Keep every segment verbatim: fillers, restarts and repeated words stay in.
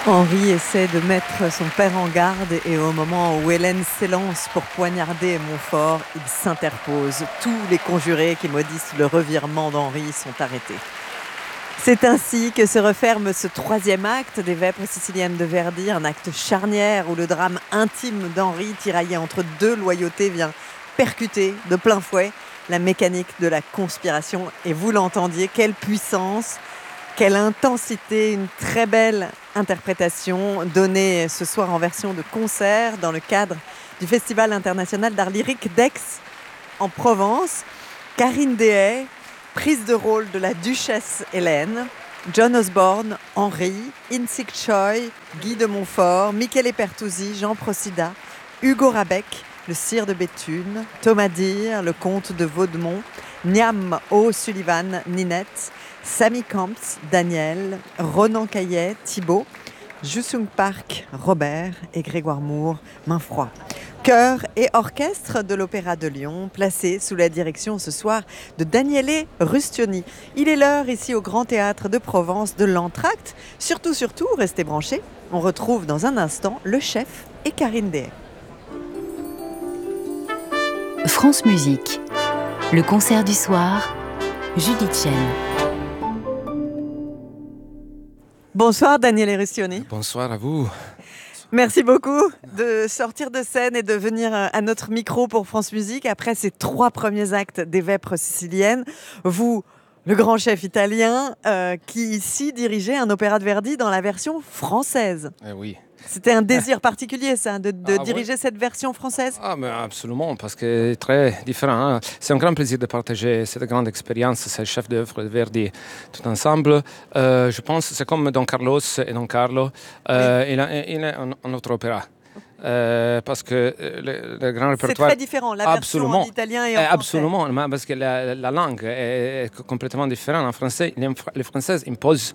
Henri essaie de mettre son père en garde et au moment où Hélène s'élance pour poignarder Montfort, il s'interpose. Tous les conjurés qui maudissent le revirement d'Henri sont arrêtés. C'est ainsi que se referme ce troisième acte des Vêpres siciliennes de Verdi, un acte charnière où le drame intime d'Henri, tiraillé entre deux loyautés, vient percuter de plein fouet la mécanique de la conspiration. Et vous l'entendiez, quelle puissance, quelle intensité, une très belle interprétation donnée ce soir en version de concert dans le cadre du Festival international d'art lyrique d'Aix en Provence. Karine Dehaye, prise de rôle de la duchesse Hélène, John Osborne, Henri, Insik Choi, Guy de Montfort, Michele Pertusi, Jean Procida, Hugo Rabec, le sire de Béthune, Thomas Dyer, le comte de Vaudemont, Niam O'Sullivan, Ninette, Samy Camps, Daniel, Ronan Caillet, Thibault, Jusung Park, Robert et Grégoire Moore, Mainfroid. Chœur et orchestre de l'Opéra de Lyon, placé sous la direction ce soir de Daniele Rustioni. Il est l'heure ici au Grand Théâtre de Provence de l'entracte. Surtout, surtout, restez branchés. On retrouve dans un instant le chef et Karine Dehaye. France Musique, le concert du soir, Judith Chen. Bonsoir Daniele Rustioni. Bonsoir à vous. Merci beaucoup de sortir de scène et de venir à notre micro pour France Musique. Après ces trois premiers actes des Vêpres siciliennes, vous, le grand chef italien, euh, qui ici dirigeait un opéra de Verdi dans la version française. Eh oui. C'était un désir particulier, ça, de, de ah, diriger oui. cette version française. Ah, mais absolument, parce que c'est très différent. Hein. C'est un grand plaisir de partager cette grande expérience, ces chefs d'œuvre de Verdi tout ensemble. Euh, je pense que c'est comme Don Carlos et Don Carlo. Euh, oui. Il a, il a un, un autre opéra. Euh, parce que le, le grand répertoire... C'est très différent, la version en italien et en absolument, français. Absolument, parce que la, la langue est complètement différente. En français, les Français imposent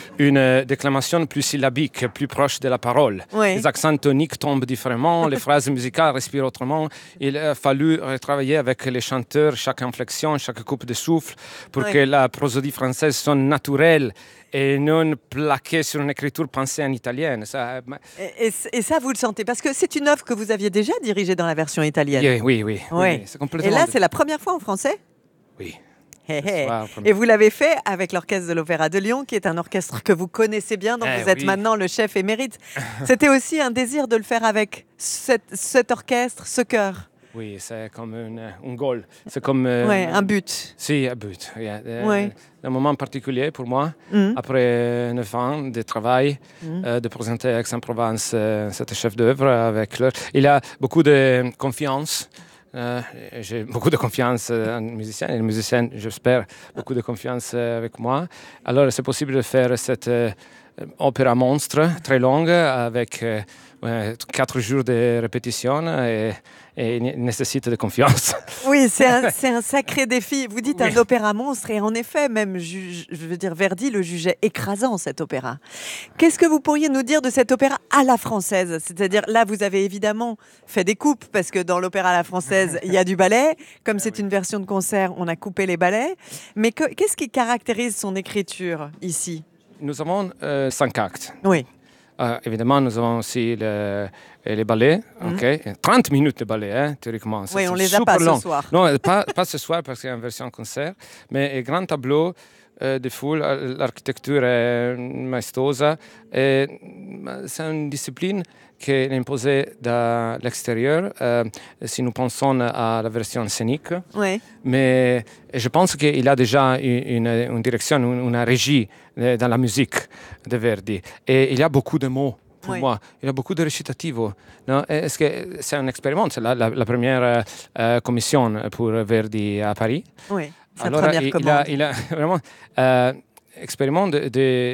une déclamation plus syllabique, plus proche de la parole. Oui. Les accents toniques tombent différemment, les phrases musicales respirent autrement. Il a fallu travailler avec les chanteurs, chaque inflexion, chaque coupe de souffle, pour oui. que la prosodie française sonne naturelle et non plaquée sur une écriture pensée en italienne. Ça... Et, et, et ça, vous le sentez, parce que c'est une œuvre que vous aviez déjà dirigée dans la version italienne. Yeah, oui, oui. oui. oui c'est complètement et là, c'est la première fois en français ? Oui. Hey, hey. Et vous l'avez fait avec l'Orchestre de l'Opéra de Lyon, qui est un orchestre que vous connaissez bien, dont eh, vous êtes oui. maintenant le chef émérite. C'était aussi un désir de le faire avec cet, cet orchestre, ce chœur. Oui, c'est comme une, un goal. C'est comme... Euh, ouais, un but. Si, un but. Yeah. Ouais. Un moment particulier pour moi, mm. après neuf ans de travail, mm. euh, de présenter à Aix-en-Provence euh, cet chef d'œuvre avec leur... Il a beaucoup de confiance. Euh, j'ai beaucoup de confiance en musicien et les musiciens, j'espère, beaucoup de confiance avec moi. Alors, c'est possible de faire cette euh, opéra monstre, très longue, avec euh, ouais, quatre jours de répétition et, et nécessite de confiance. Oui, c'est un, c'est un sacré défi. Vous dites oui. un opéra monstre et en effet, même, je, je veux dire, Verdi le jugeait écrasant, cet opéra. Qu'est-ce que vous pourriez nous dire de cet opéra à la française ? C'est-à-dire, là, vous avez évidemment fait des coupes, parce que dans l'opéra à la française, il y a du ballet. Comme c'est une version de concert, on a coupé les ballets. Mais que, qu'est-ce qui caractérise son écriture ici ? Nous avons euh, cinq actes. Oui. Euh, évidemment, nous avons aussi le, les ballets, mm-hmm. okay. trente minutes de ballet, hein, théoriquement. Oui, on ne les a pas long. ce soir. Non, pas, pas ce soir parce qu'il y a une version concert, mais un grand tableau euh, de foule, l'architecture est maestosa, et c'est une discipline qui est imposée de l'extérieur, euh, si nous pensons à la version scénique. Oui. Mais je pense qu'il a déjà une, une direction, une, une régie dans la musique de Verdi. Et il y a beaucoup de mots pour oui. moi. Il y a beaucoup de recitativo. Non? Est-ce que c'est un expériment? C'est la, la, la première euh, commission pour Verdi à Paris. Oui, sa Alors, première il, commande. Il a, il a vraiment... Euh, expériment de,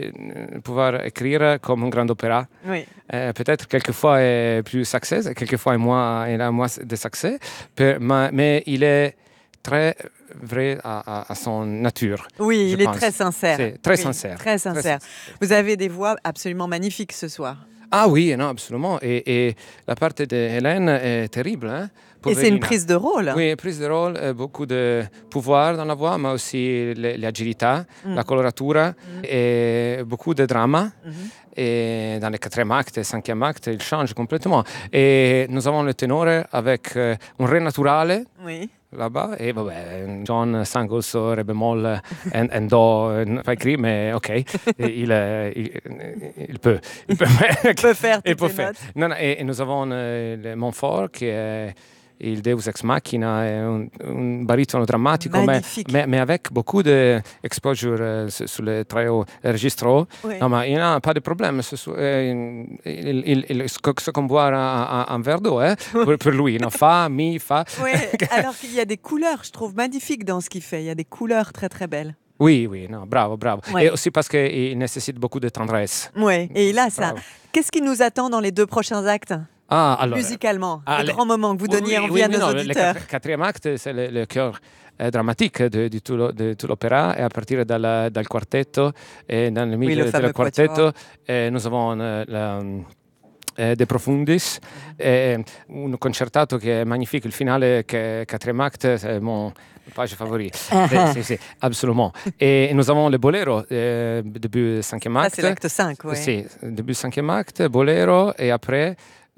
de pouvoir écrire comme un grand opéra. Oui. Euh, peut-être quelquefois est plus succès, quelquefois est moins, il a moins de succès, mais, mais il est très vrai à, à, à son nature. Oui, il pense. est très sincère. C'est très oui, sincère. Très sincère. Très sincère. Vous avez des voix absolument magnifiques ce soir. Ah oui, non, absolument. Et, et la part de Hélène est terrible, hein, Et c'est une prise de rôle. Oui, prise de rôle, euh, beaucoup de pouvoir dans la voix, mais aussi l'agilité, mm. la coloratura mm. et beaucoup de drama. Mm-hmm. Et dans les quatrième acte et cinquième acte, il change complètement. Et nous avons le ténore avec euh, un ré naturale. Oui. Là-bas, et vabbè, John cinq so, ré bémol, and, and do, pas écrit, mais ok, il, il, il peut. Il peut, il peut faire toutes les notes. Non, non, et, et nous avons euh, le Montfort, qui est il Deus Ex Machina, è un, un baritono drammatico, mais, mais, mais avec beaucoup d'exposure euh, sur le très haut registre. Oui. Non, mais il n'y a pas de problème. Ce, euh, il, il, il, ce qu'on boit un, un verre d'eau, hein, pour, pour lui. Non, fa, mi, fa. Oui, alors qu'il y a des couleurs, je trouve magnifiques dans ce qu'il fait. Il y a des couleurs très très belles. Oui, oui, non, bravo, bravo. Ouais. Et aussi parce qu'il nécessite beaucoup de tendresse. Oui, et il a ça. Bravo. Qu'est-ce qui nous attend dans les deux prochains actes? Ah, alors, musicalement, ah, le les... grand moment que vous donniez oui, envie oui, à nos non, auditeurs. Le quatrième acte, c'est le, le cœur euh, dramatique de, de, tout le, de tout l'opéra, et à partir dal, dal quartetto, et dans le milieu oui, du quartetto, et nous avons euh, la, eh, De Profundis, mm-hmm. un concertato che è magnifique, il finale che quatrième acte, c'est mon page favori. eh, sì, sì, absolument. Et nous avons le Bolero, euh, début cinquième acte. Ça, c'est l'acte cinq, oui. Si, début cinquième acte, Bolero, et après...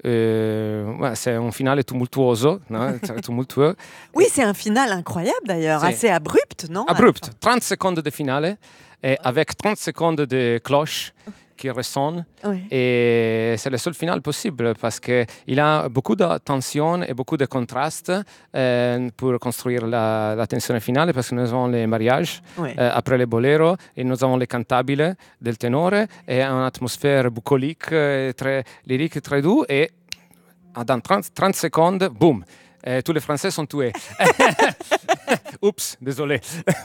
Euh, ouais, c'est un finale tumultuoso, non? Tumultueux. Oui, c'est un final incroyable d'ailleurs, assez abrupt, non? Abrupt, trente secondes de finale, et avec trente secondes de cloche qui ressonnent. Oui. Et c'est le seul final possible parce qu'il a beaucoup de tension et beaucoup de contraste euh, pour construire la, la tension finale, parce que nous avons les mariages, oui. euh, après les boléros, et nous avons les cantabiles del tenore, et une atmosphère bucolique, euh, très lyrique, très doux, et dans trente, trente secondes, boum, euh, tous les Français sont tués. Oups, désolé.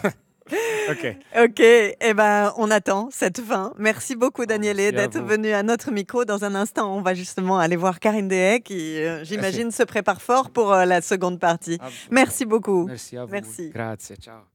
Ok. Ok, eh ben, on attend cette fin. Merci beaucoup, Daniele, d'être venu à notre micro. Dans un instant, on va justement aller voir Karine Dehaye, qui, euh, j'imagine, se prépare fort pour euh, la seconde partie. Merci beaucoup. Merci à vous. Merci. Grazie, ciao.